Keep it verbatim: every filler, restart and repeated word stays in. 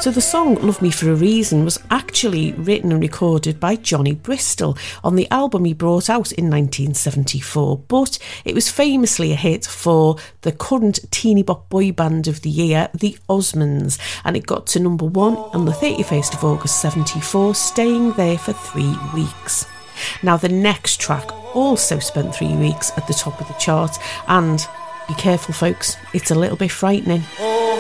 So the song Love Me For A Reason was actually written and recorded by Johnny Bristol on the album he brought out in nineteen seventy-four, but it was famously a hit for the current teeny bop boy band of the year, the Osmonds, and it got to number one on the thirty-first of August seventy-four, staying there for three weeks. Now the next track also spent three weeks at the top of the chart, and be careful folks, it's a little bit frightening. Oh.